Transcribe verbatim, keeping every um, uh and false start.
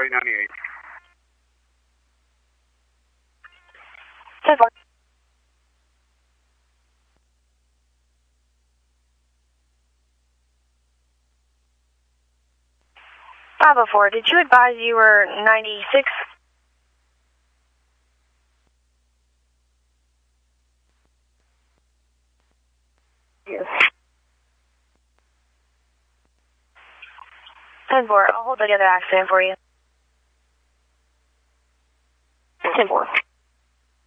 eight ninety-eight. ten four. five oh four, did you advise you were ninety-six? Yes. ten four, I'll hold the other accident for you. ten four.